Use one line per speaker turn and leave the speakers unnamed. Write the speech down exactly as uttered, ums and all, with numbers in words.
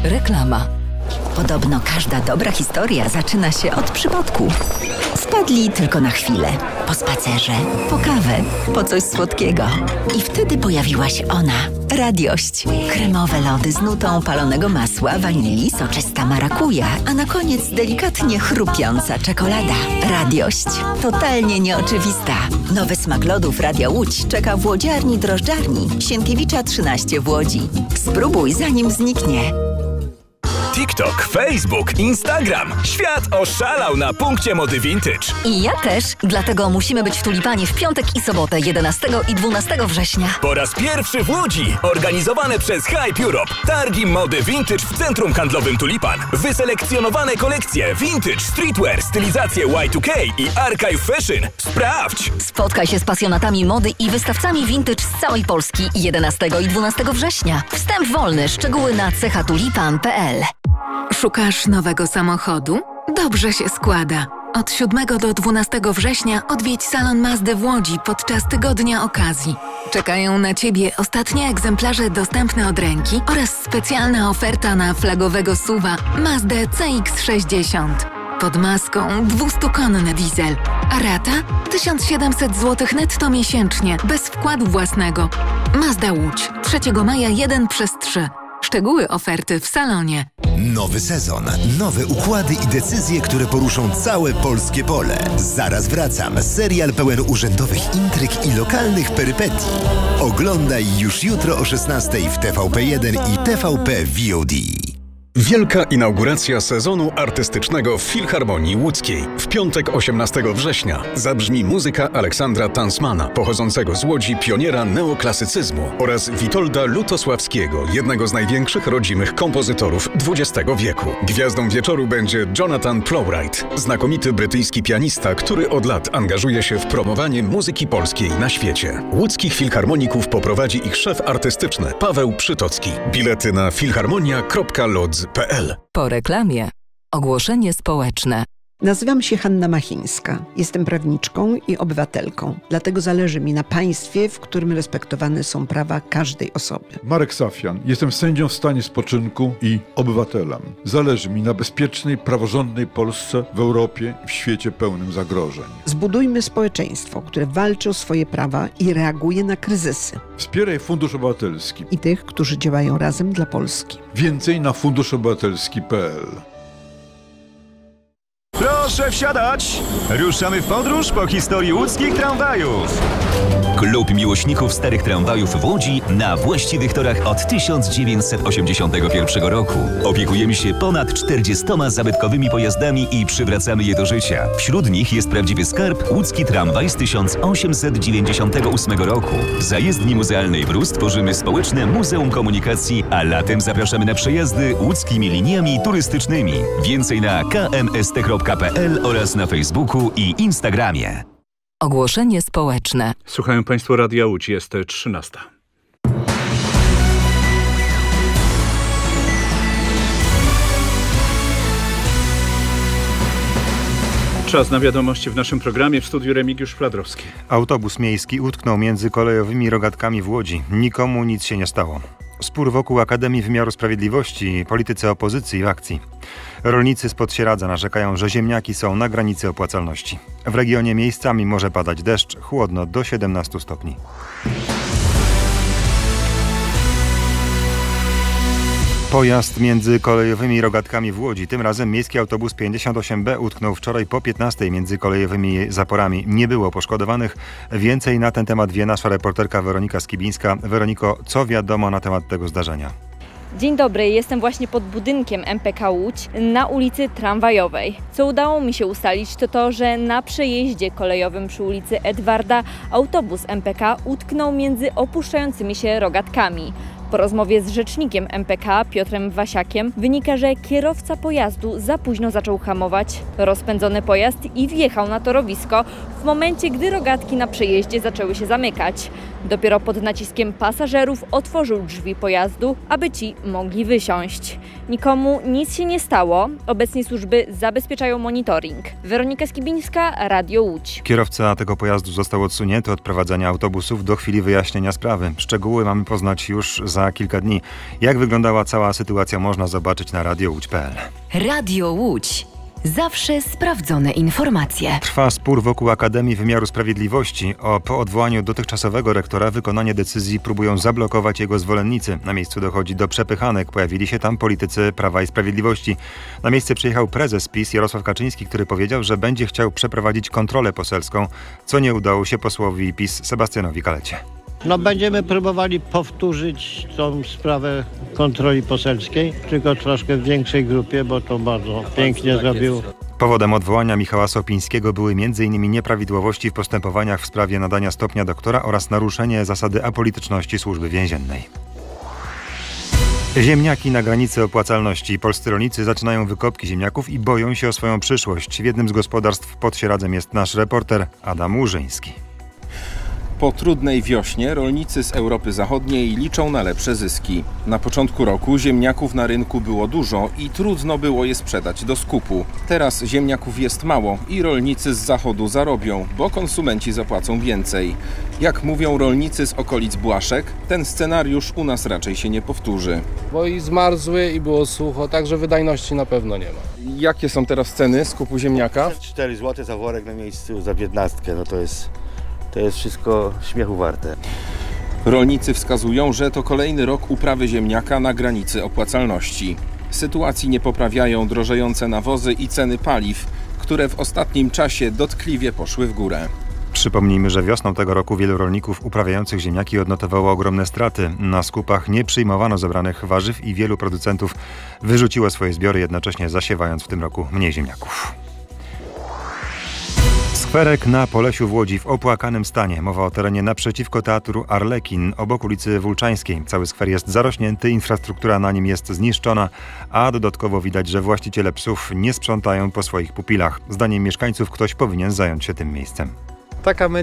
Reklama. Podobno każda dobra historia zaczyna się od przypadku. Wpadli tylko na chwilę. Po spacerze, po kawę, po coś słodkiego. I wtedy pojawiła się ona. Radiość. Kremowe lody z nutą palonego masła, wanilii, soczysta marakuja, a na koniec delikatnie chrupiąca czekolada. Radiość. Totalnie nieoczywista. Nowy smak lodów Radia Łódź czeka w łodziarni drożdżarni Sienkiewicza trzynaście w Łodzi. Spróbuj zanim zniknie.
TikTok, Facebook, Instagram. Świat oszalał na punkcie mody vintage.
I ja też, dlatego musimy być w Tulipanie w piątek i sobotę jedenastego i dwunastego września.
Po raz pierwszy w Łodzi. Organizowane przez Hype Europe. Targi mody vintage w centrum handlowym Tulipan. Wyselekcjonowane kolekcje vintage, streetwear, stylizacje Y dwa K i archive fashion. Sprawdź!
Spotkaj się z pasjonatami mody i wystawcami vintage z całej Polski jedenastego i dwunastego września. Wstęp wolny, szczegóły na cechatulipan kropka p l.
Szukasz nowego samochodu? Dobrze się składa. Od siódmego do dwunastego września odwiedź salon Mazdy w Łodzi podczas tygodnia okazji. Czekają na Ciebie ostatnie egzemplarze dostępne od ręki oraz specjalna oferta na flagowego S U V-a Mazdę C X sześćdziesiąt. Pod maską dwiestokonny diesel, a rata tysiąc siedemset złotych netto miesięcznie, bez wkładu własnego. Mazda Łódź, trzeciego maja jeden przez trzy. Szczegóły oferty w salonie.
Nowy sezon, nowe układy i decyzje, które poruszą całe polskie pole. Zaraz wracam. Serial pełen urzędowych intryg i lokalnych perypetii. Oglądaj już jutro o szesnastej w T V P jeden i T V P V O D.
Wielka inauguracja sezonu artystycznego w Filharmonii Łódzkiej. W piątek osiemnastego września zabrzmi muzyka Aleksandra Tansmana, pochodzącego z Łodzi pioniera neoklasycyzmu, oraz Witolda Lutosławskiego, jednego z największych rodzimych kompozytorów dwudziestego wieku. Gwiazdą wieczoru będzie Jonathan Plowright, znakomity brytyjski pianista, który od lat angażuje się w promowanie muzyki polskiej na świecie. Łódzkich filharmoników poprowadzi ich szef artystyczny Paweł Przytocki. Bilety na filharmonia kropka lodz kropka p l.
Po reklamie. Ogłoszenie społeczne.
Nazywam się Hanna Machińska. Jestem prawniczką i obywatelką. Dlatego zależy mi na państwie, w którym respektowane są prawa każdej osoby.
Marek Safian. Jestem sędzią w stanie spoczynku i obywatelem. Zależy mi na bezpiecznej, praworządnej Polsce w Europie i w świecie pełnym zagrożeń.
Zbudujmy społeczeństwo, które walczy o swoje prawa i reaguje na kryzysy.
Wspieraj Fundusz Obywatelski
I tych, którzy działają razem dla Polski.
Więcej na fundusz obywatelski kropka p l.
Proszę wsiadać! Ruszamy w podróż po historii łódzkich tramwajów.
Klub miłośników starych tramwajów w Łodzi na właściwych torach od tysiąc dziewięćset osiemdziesiątego pierwszego roku. Opiekujemy się ponad czterdziestoma zabytkowymi pojazdami i przywracamy je do życia. Wśród nich jest prawdziwy skarb łódzki tramwaj z tysiąc osiemset dziewięćdziesiątego ósmego roku. W zajezdni muzealnej Brus tworzymy społeczne Muzeum Komunikacji, a latem zapraszamy na przejazdy łódzkimi liniami turystycznymi. Więcej na k m s t kropka p l oraz na Facebooku i Instagramie.
Ogłoszenie społeczne.
Słuchają Państwo Radia Łódź, jest trzynasta. Czas na wiadomości w naszym programie. W studiu Remigiusz Fladrowski.
Autobus miejski utknął między kolejowymi rogatkami w Łodzi. Nikomu nic się nie stało. Spór wokół Akademii Wymiaru Sprawiedliwości, politycy opozycji w akcji. Rolnicy spod Sieradza narzekają, że ziemniaki są na granicy opłacalności. W regionie miejscami może padać deszcz, chłodno do siedemnastu stopni. Pojazd między kolejowymi rogatkami w Łodzi. Tym razem miejski autobus pięćdziesiąt osiem B utknął wczoraj po piętnastej między kolejowymi zaporami. Nie było poszkodowanych. Więcej na ten temat wie nasza reporterka Weronika Skibińska. Weroniko, co wiadomo na temat tego zdarzenia?
Dzień dobry, jestem właśnie pod budynkiem M P K Łódź na ulicy Tramwajowej. Co udało mi się ustalić, to to, że na przejeździe kolejowym przy ulicy Edwarda autobus M P K utknął między opuszczającymi się rogatkami. Po rozmowie z rzecznikiem M P K Piotrem Wasiakiem wynika, że kierowca pojazdu za późno zaczął hamować rozpędzony pojazd i wjechał na torowisko w momencie, gdy rogatki na przejeździe zaczęły się zamykać. Dopiero pod naciskiem pasażerów otworzył drzwi pojazdu, aby ci mogli wysiąść. Nikomu nic się nie stało. Obecnie służby zabezpieczają monitoring. Weronika Skibińska, Radio Łódź.
Kierowca tego pojazdu został odsunięty od prowadzenia autobusów do chwili wyjaśnienia sprawy. Szczegóły mamy poznać już za za kilka dni. Jak wyglądała cała sytuacja, można zobaczyć na radio łódź kropka pe el.
Radio Łódź. Zawsze sprawdzone informacje.
Trwa spór wokół Akademii Wymiaru Sprawiedliwości. O, po odwołaniu dotychczasowego rektora wykonanie decyzji próbują zablokować jego zwolennicy. Na miejscu dochodzi do przepychanek. Pojawili się tam politycy Prawa i Sprawiedliwości. Na miejsce przyjechał prezes PiS Jarosław Kaczyński, który powiedział, że będzie chciał przeprowadzić kontrolę poselską, co nie udało się posłowi PiS Sebastianowi Kalecie.
No będziemy próbowali powtórzyć tą sprawę kontroli poselskiej, tylko troszkę w większej grupie, bo to bardzo pięknie zrobił.
Powodem odwołania Michała Sopińskiego były między innymi nieprawidłowości w postępowaniach w sprawie nadania stopnia doktora oraz naruszenie zasady apolityczności służby więziennej. Ziemniaki na granicy opłacalności. Polscy rolnicy zaczynają wykopki ziemniaków i boją się o swoją przyszłość. W jednym z gospodarstw pod Sieradzem jest nasz reporter Adam Łużyński.
Po trudnej wiośnie rolnicy z Europy Zachodniej liczą na lepsze zyski. Na początku roku ziemniaków na rynku było dużo i trudno było je sprzedać do skupu. Teraz ziemniaków jest mało i rolnicy z zachodu zarobią, bo konsumenci zapłacą więcej. Jak mówią rolnicy z okolic Błaszek, ten scenariusz u nas raczej się nie powtórzy.
Bo i zmarzły i było sucho, także wydajności na pewno nie ma.
Jakie są teraz ceny skupu ziemniaka?
cztery złote za worek na miejscu, za piętnastkę, no to jest... To jest wszystko śmiechu warte.
Rolnicy wskazują, że to kolejny rok uprawy ziemniaka na granicy opłacalności. Sytuacji nie poprawiają drożejące nawozy i ceny paliw, które w ostatnim czasie dotkliwie poszły w górę.
Przypomnijmy, że wiosną tego roku wielu rolników uprawiających ziemniaki odnotowało ogromne straty. Na skupach nie przyjmowano zebranych warzyw i wielu producentów wyrzuciło swoje zbiory, jednocześnie zasiewając w tym roku mniej ziemniaków. Skwerek na Polesiu w Łodzi w opłakanym stanie. Mowa o terenie naprzeciwko teatru Arlekin, obok ulicy Wólczańskiej. Cały skwer jest zarośnięty, infrastruktura na nim jest zniszczona, a dodatkowo widać, że właściciele psów nie sprzątają po swoich pupilach. Zdaniem mieszkańców ktoś powinien zająć się tym miejscem.
Taka